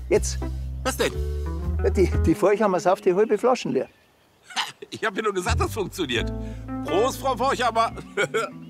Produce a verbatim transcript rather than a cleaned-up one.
Jetzt. Was denn? Die, die Forchhammer sauft die halbe Flaschen leer. Ich habe ja nur gesagt, das funktioniert. Prost, Frau Forchhammer.